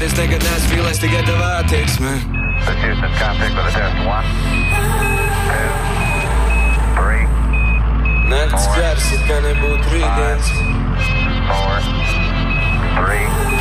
Es nekad neesmu vīlēs tikai tev attieksme. This Houston, contact with a test. 1, 2, 3. Nakts gars, it kā nebūtu rītdienas. 4, 3.